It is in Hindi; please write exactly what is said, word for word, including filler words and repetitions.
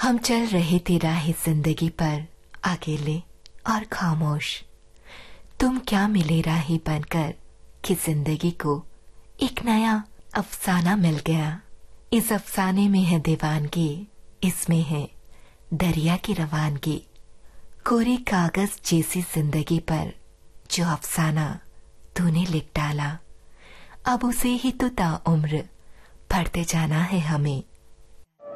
हम चल रहे थे राह जिंदगी पर अकेले और खामोश। तुम क्या मिले राही बनकर कि जिंदगी को एक नया अफसाना मिल गया। इस अफसाने में है दीवानगी, इसमें है दरिया की रवानगी। कोरे कागज जैसी जिंदगी पर जो अफसाना तूने लिख डाला, अब उसे ही तो ताउम्र पढ़ते जाना है हमें।